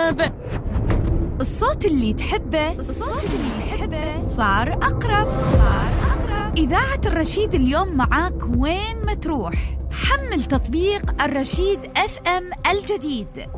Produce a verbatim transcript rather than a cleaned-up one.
الرشيد. الصوت اللي تحبه الصوت اللي تحبه صار أقرب صار أقرب. إذاعة الرشيد اليوم معاك وين ما تروح. حمل تطبيق الرشيد اف ام الجديد.